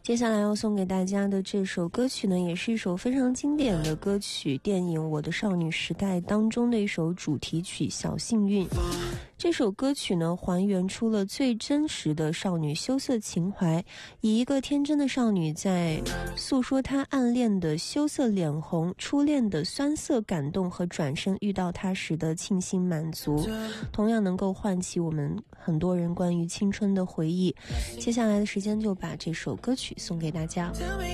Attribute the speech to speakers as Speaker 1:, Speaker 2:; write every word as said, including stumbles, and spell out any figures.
Speaker 1: 接下来要送给大家的这首歌曲呢，也是一首非常经典的歌曲，电影《我的少女时代》当中的一首主题曲《小幸运》。这首歌曲呢，还原出了最真实的少女羞涩情怀，以一个天真的少女在诉说她暗恋的羞涩脸红，初恋的酸涩感动和转身遇到他时的庆幸满足，同样能够唤起我们很多人关于青春的回忆。接下来的时间就把这首歌曲送给大家。